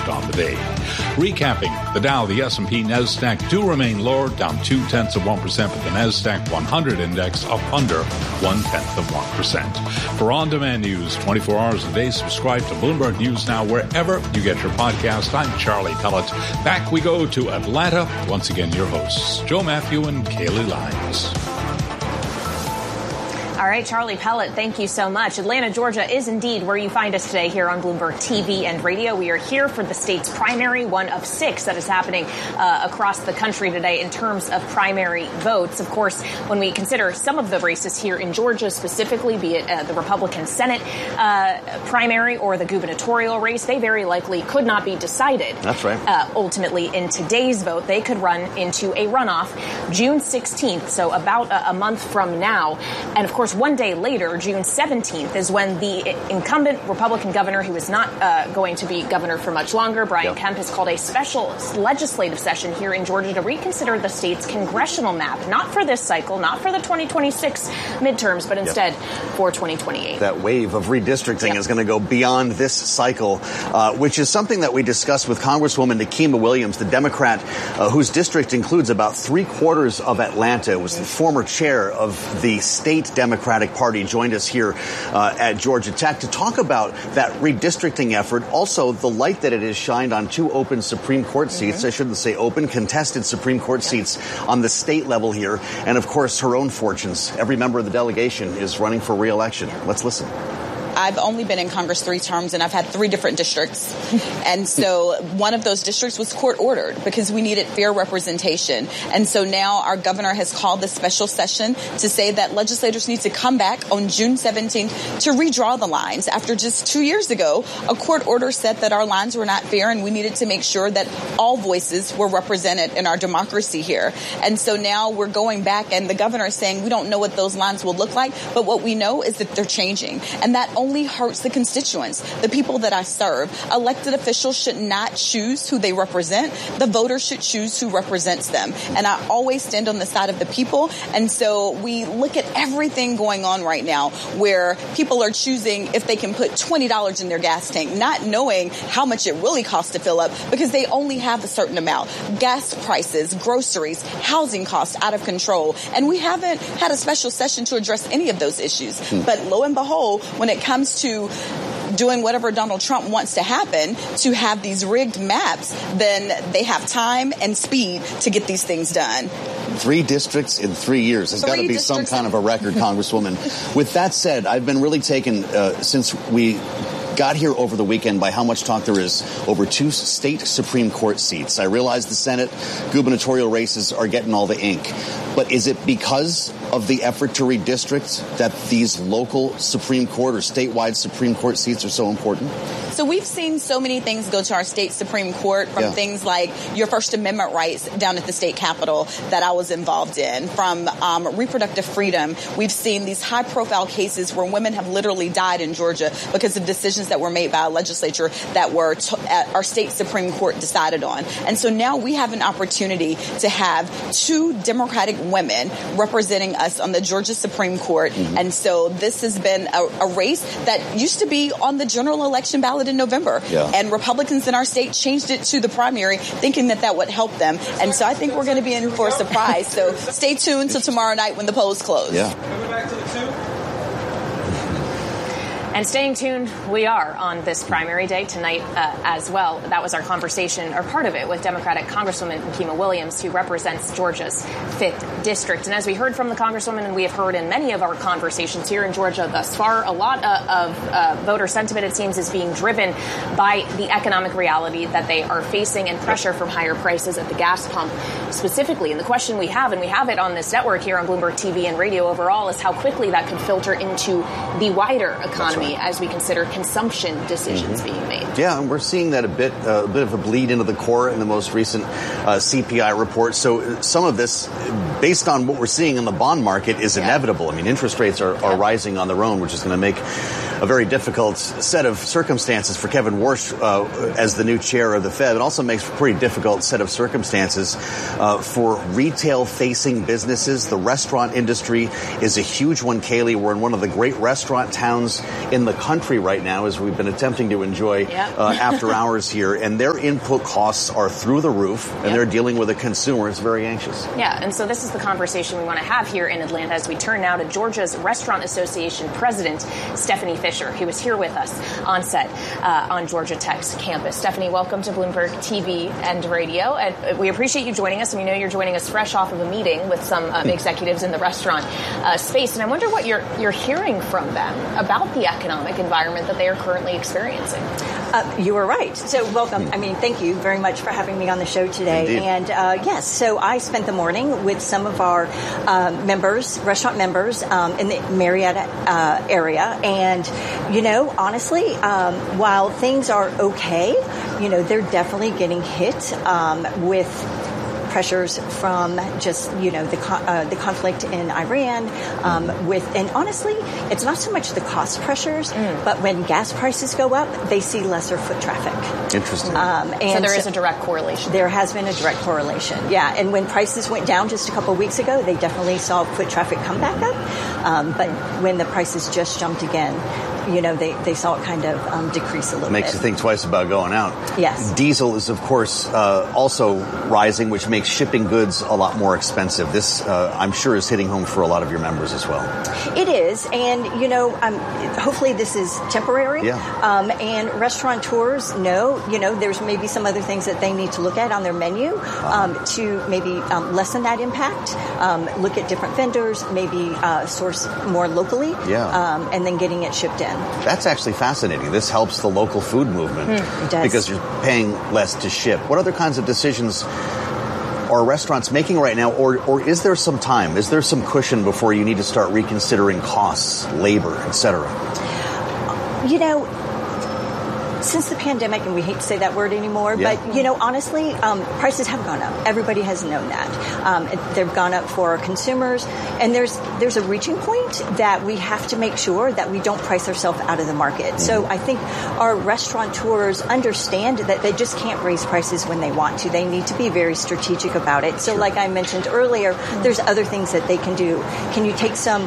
launched on the day. Recapping, the Dow, the S&P, NASDAQ do remain lower, down 0.2%, but the NASDAQ 100 index up under 0.1%. For on-demand news 24 hours a day, subscribe to Bloomberg News Now wherever you get your podcast. I'm Charlie Pellet. Back we go to Atlanta. Once again, your hosts, Joe Matthew and Kaylee Lyons. All right, Charlie Pellet, thank you so much. Atlanta, Georgia is indeed where you find us today here on Bloomberg TV and radio. We are here for the state's primary, one of 6 that is happening across the country today in terms of primary votes. Of course, when we consider some of the races here in Georgia specifically, be it the Republican Senate primary or the gubernatorial race, they very likely could not be decided. That's right. Ultimately, in today's vote, they could run into a runoff June 16th, so about a month from now. And of course, one day later, June 17th, is when the incumbent Republican governor, who is not going to be governor for much longer, Brian Kemp, has called a special legislative session here in Georgia to reconsider the state's congressional map, not for this cycle, not for the 2026 midterms, but instead for 2028. That wave of redistricting is going to go beyond this cycle, which is something that we discussed with Congresswoman Nikema Williams, the Democrat whose district includes about 3/4 of Atlanta. It was the former chair of the state Democratic Party, joined us here at Georgia Tech to talk about that redistricting effort. Also, the light that it has shined on 2 open Supreme Court seats. I shouldn't say open, contested Supreme Court seats on the state level here. And, of course, her own fortunes. Every member of the delegation is running for re-election. Let's listen. I've only been in Congress 3 terms, and I've had 3 different districts. And so one of those districts was court ordered because we needed fair representation. And so now our governor has called this special session to say that legislators need to come back on June 17th to redraw the lines. After just 2 years ago, a court order said that our lines were not fair, and we needed to make sure that all voices were represented in our democracy here. And so now we're going back, and the governor is saying we don't know what those lines will look like, but what we know is that they're changing. And that only hurts the constituents, the people that I serve. Elected officials should not choose who they represent. The voters should choose who represents them. And I always stand on the side of the people. And so we look at everything going on right now where people are choosing if they can put $20 in their gas tank, not knowing how much it really costs to fill up because they only have a certain amount. Gas prices, groceries, housing costs out of control. And we haven't had a special session to address any of those issues. But lo and behold, when it comes to doing whatever Donald Trump wants to happen, to have these rigged maps, then they have time and speed to get these things done. 3 districts in 3 years. There's got to be some kind of a record, Congresswoman. With that said, I've been really taken since we got here over the weekend by how much talk there is over 2 state Supreme Court seats. I realize the Senate gubernatorial races are getting all the ink. But is it because of the effort to redistrict that these local Supreme Court or statewide Supreme Court seats are so important? So we've seen so many things go to our state Supreme Court, from things like your First Amendment rights down at the state capitol that I was involved in, from reproductive freedom. We've seen these high-profile cases where women have literally died in Georgia because of decisions that were made by a legislature that were our state Supreme Court decided on. And so now we have an opportunity to have 2 Democratic women representing us on the Georgia Supreme Court. And so this has been a race that used to be on the general election ballot in November. And Republicans in our state changed it to the primary, thinking that that would help them. And so I think we're going to be in for a surprise. So stay tuned till tomorrow night when the polls close. Coming back to the 2. And staying tuned, we are on this primary day tonight as well. That was our conversation, or part of it, with Democratic Congresswoman Nikema Williams, who represents Georgia's 5th District. And as we heard from the Congresswoman, and we have heard in many of our conversations here in Georgia thus far, a lot of voter sentiment, it seems, is being driven by the economic reality that they are facing and pressure from higher prices at the gas pump specifically. And the question we have, and we have it on this network here on Bloomberg TV and radio overall, is how quickly that could filter into the wider economy as we consider consumption decisions being made. Yeah, and we're seeing that a bit of a bleed into the core in the most recent CPI report. So some of this based on what we're seeing in the bond market, is inevitable. I mean, interest rates are rising on their own, which is going to make a very difficult set of circumstances for Kevin Warsh as the new chair of the Fed. It also makes a pretty difficult set of circumstances for retail-facing businesses. The restaurant industry is a huge one, Kaylee. We're in one of the great restaurant towns in the country right now, as we've been attempting to enjoy after hours here. And their input costs are through the roof, and they're dealing with a consumer that's very anxious. Yeah, and so this is the conversation we want to have here in Atlanta as we turn now to Georgia's Restaurant Association President, Stephanie Fisher, who is here with us on set on Georgia Tech's campus. Stephanie, welcome to Bloomberg TV and Radio. And we appreciate you joining us, and we know you're joining us fresh off of a meeting with some executives in the restaurant space. And I wonder what you're hearing from them about the economic environment that they are currently experiencing. You were right. So welcome. I mean, thank you very much for having me on the show today. Indeed. And yes, so I spent the morning with some of our restaurant members in the Marietta area. And, you know, honestly, while things are okay, you know, they're definitely getting hit with pressures from just, you know, the conflict in Iran and honestly, it's not so much the cost pressures, but when gas prices go up, they see lesser foot traffic. Interesting. And so there is a direct correlation. There has been a direct correlation, yeah. And when prices went down just a couple of weeks ago, they definitely saw foot traffic come back up. But when the prices just jumped again, you know, they saw it kind of decrease a little bit. Makes you think twice about going out. Yes. Diesel is, of course, also rising, which makes shipping goods a lot more expensive. This, I'm sure, is hitting home for a lot of your members as well. It is. And, you know, hopefully this is temporary. Yeah. And restaurateurs know, you know, there's maybe some other things that they need to look at on their menu to maybe lessen that impact, look at different vendors, maybe source more locally, and then getting it shipped in. That's actually fascinating. This helps the local food movement It does. because you're paying less to ship. What other kinds of decisions are restaurants making right now, or is there some time? Is there some cushion before you need to start reconsidering costs, labor, etc.? You know, since the pandemic, and we hate to say that word anymore, but, you know, honestly, prices have gone up. Everybody has known that. They've gone up for our consumers, and there's a reaching point that we have to make sure that we don't price ourselves out of the market. So I think our restaurateurs understand that they just can't raise prices when they want to. They need to be very strategic about it. So like I mentioned earlier, there's other things that they can do. Can you take some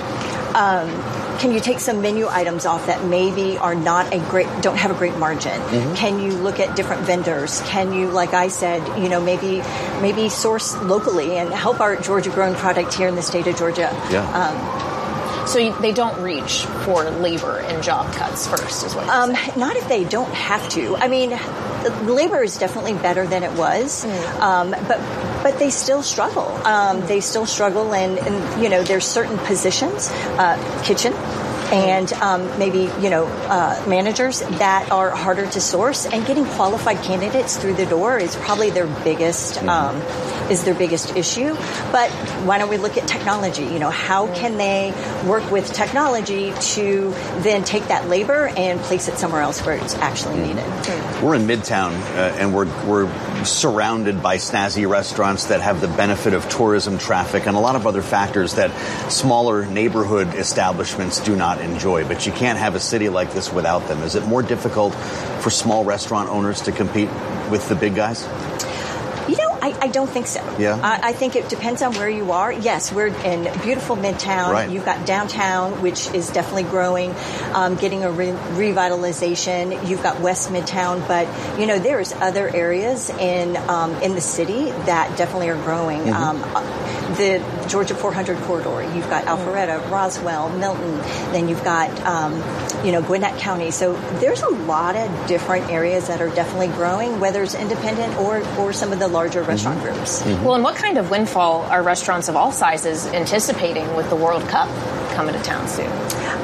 menu items off that maybe are don't have a great margin? Can you look at different vendors? Can you, like I said, you know, maybe source locally and help our Georgia-grown product here in the state of Georgia? So they don't reach for labor and job cuts first, is what you're saying? Not if they don't have to. I mean, labor is definitely better than it was, but they still struggle. They still struggle, and you know, there's certain positions, kitchen, and maybe, you know, managers that are harder to source, and getting qualified candidates through the door is probably their biggest issue. But why don't we look at technology? You know, how can they work with technology to then take that labor and place it somewhere else where it's actually needed? We're in Midtown, and we're surrounded by snazzy restaurants that have the benefit of tourism traffic and a lot of other factors that smaller neighborhood establishments do not enjoy. But you can't have a city like this without them. Is it more difficult for small restaurant owners to compete with the big guys? You know, I don't think so. Yeah. I think it depends on where you are. Yes, we're in beautiful Midtown. Right. You've got downtown, which is definitely growing, getting a revitalization. You've got West Midtown, but you know, there's other areas in the city that definitely are growing. The Georgia 400 corridor. You've got Alpharetta, Roswell, Milton. Then you've got Gwinnett County. So there's a lot of different areas that are definitely growing, whether it's independent or some of the larger restaurant groups. Well, and what kind of windfall are restaurants of all sizes anticipating with the World Cup coming to town soon?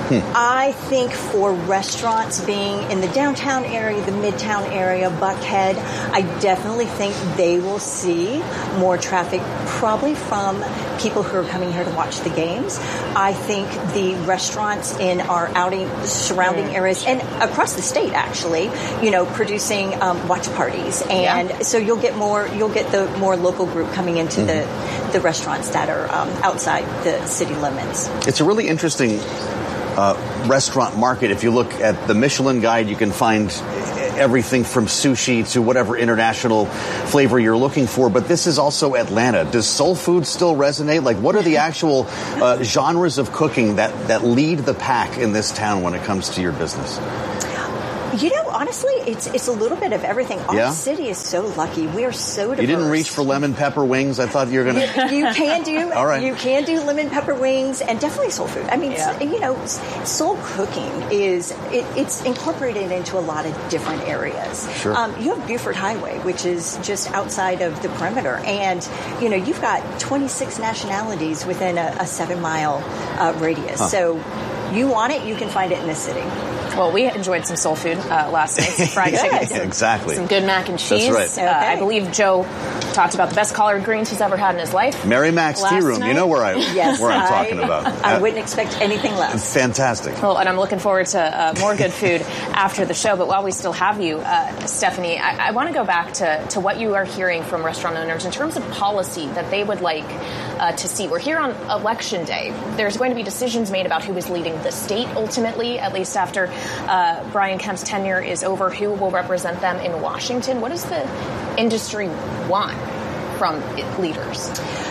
I think for restaurants being in the downtown area, the midtown area, Buckhead, I definitely think they will see more traffic, probably from people who are coming here to watch the games. I think the restaurants in our surrounding areas and across the state, actually, producing watch parties, and so you'll get the more local group coming into the restaurants that are outside the city limits. It's a really interesting restaurant market. If you look at the Michelin Guide, you can find everything from sushi to whatever international flavor you're looking for. But this is also Atlanta. Does soul food still resonate? Like, what are the actual genres of cooking that lead the pack in this town when it comes to your business? Honestly, it's a little bit of everything. Our city is so lucky. We are so diverse. You didn't reach for lemon pepper wings? I thought you were going to... You can do. All right. You can do lemon pepper wings and definitely soul food. I mean, soul cooking it's incorporated into a lot of different areas. Sure. You have Buford Highway, which is just outside of the perimeter. And, you've got 26 nationalities within a 7-mile radius. Huh. So you want it, you can find it in this city. Well, we enjoyed some soul food last night, some fried chicken. Exactly. Some good mac and cheese. That's right. I believe Joe talked about the best collard greens he's ever had in his life. Mary Mac's Tea Room. Night. You know where I'm talking about. I wouldn't expect anything less. Fantastic. Well, and I'm looking forward to more good food after the show. But while we still have you, Stephanie, I want to go back to what you are hearing from restaurant owners in terms of policy that they would like to see. We're here on Election Day. There's going to be decisions made about who is leading the state ultimately, at least after Brian Kemp's tenure is over. Who will represent them in Washington? What does the industry want from leaders?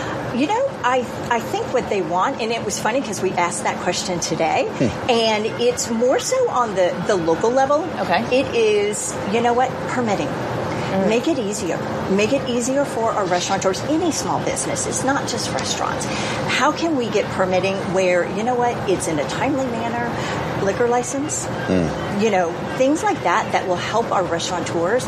I think what they want, and it was funny because we asked that question today, and it's more so on the local level. Okay. It is, permitting. Make it easier. Make it easier for our restaurateurs, any small businesses, not just restaurants. How can we get permitting where, it's in a timely manner, liquor license, things like that will help our restaurateurs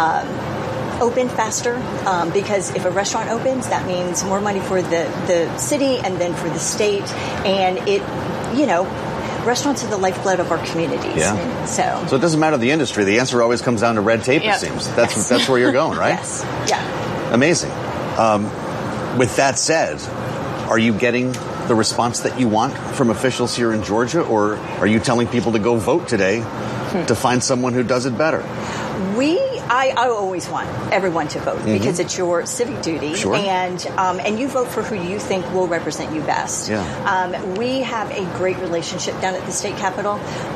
open faster, because if a restaurant opens, that means more money for the city and then for the state, and restaurants are the lifeblood of our communities. Yeah. So it doesn't matter the industry. The answer always comes down to red tape, it seems. That's where you're going, right? Yes. Yeah. Amazing. With that said, are you getting the response that you want from officials here in Georgia, or are you telling people to go vote today to find someone who does it better? I always want everyone to vote because it's your civic duty, sure. And you vote for who you think will represent you best. Yeah. We have a great relationship down at the state capitol,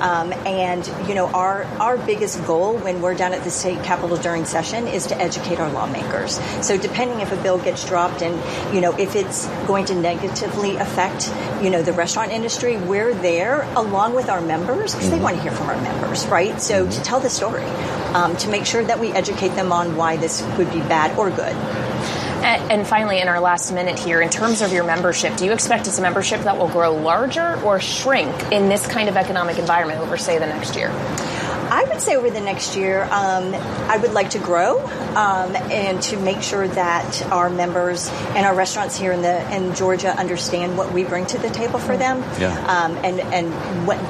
and our biggest goal when we're down at the state capitol during session is to educate our lawmakers. So depending if a bill gets dropped and if it's going to negatively affect the restaurant industry, we're there along with our members because they want to hear from our members, right? So to tell the story, to make sure that we educate them on why this would be bad or good. And finally, in our last minute here, in terms of your membership, do you expect it's a membership that will grow larger or shrink in this kind of economic environment over, say, the next year? I would say over the next year, I would like to grow and to make sure that our members and our restaurants here in Georgia understand what we bring to the table for them. Yeah. And what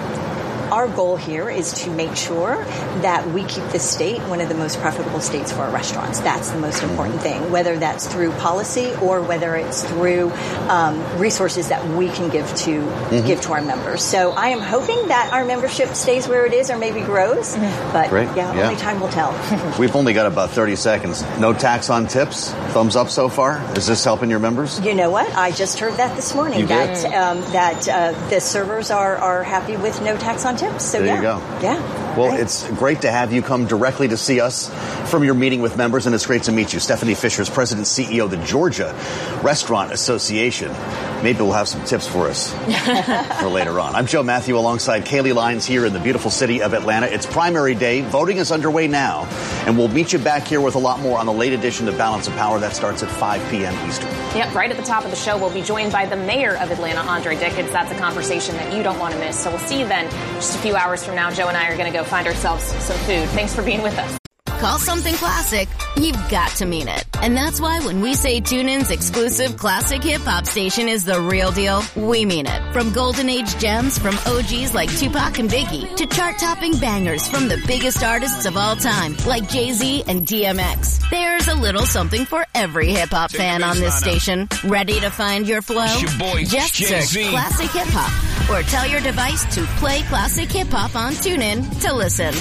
our goal here is to make sure that we keep the state one of the most profitable states for our restaurants. That's the most important thing, whether that's through policy or whether it's through resources that we can give to our members. So I am hoping that our membership stays where it is or maybe grows, but only time will tell. We've only got about 30 seconds. No tax on tips? Thumbs up so far? Is this helping your members? You know what? I just heard that this morning. You did? That the servers are happy with no tax on tips. So there you go. Yeah. Well, right. It's great to have you come directly to see us from your meeting with members, and it's great to meet you. Stephanie Fisher is President and CEO of the Georgia Restaurant Association. Maybe we'll have some tips for us for later on. I'm Joe Matthew alongside Kaylee Lyons here in the beautiful city of Atlanta. It's primary day. Voting is underway now, and we'll meet you back here with a lot more on the late edition of Balance of Power. That starts at 5 p.m. Eastern. Yep, right at the top of the show, we'll be joined by the mayor of Atlanta, Andre Dickens. That's a conversation that you don't want to miss. So we'll see you then. Just a few hours from now, Joe and I are going to go find ourselves some food. Thanks for being with us. call something classic, you've got to mean it. And that's why when we say TuneIn's exclusive classic hip-hop station is the real deal, we mean it. From golden age gems from OGs like Tupac and Biggie to chart-topping bangers from the biggest artists of all time like Jay-Z and DMX. There's a little something for every hip-hop fan on this station. Ready to find your flow? Just search Classic Hip Hop or tell your device to play Classic Hip Hop on TuneIn to listen.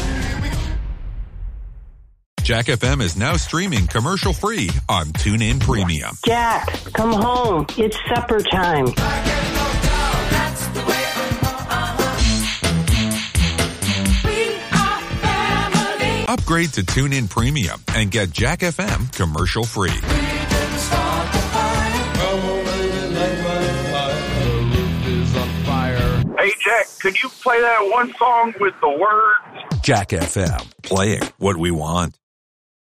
Jack FM is now streaming commercial-free on TuneIn Premium. Jack, come home. It's supper time. Upgrade to TuneIn Premium and get Jack FM commercial-free. Hey, Jack, could you play that one song with the words? Jack FM, playing what we want.